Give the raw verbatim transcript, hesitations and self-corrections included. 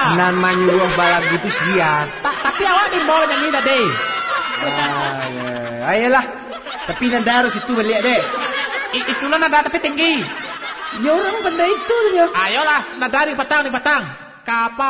Nan menyuruh balak gitu siap. Ta tapi awak di bawah yang ini tadi. Ah, ya. Ayolah. Tapi nada harus itu balik deh. I itulah nada tapi tinggi. Ya orang pandai itu dia. Ayolah, nada di batang di batang. Kapal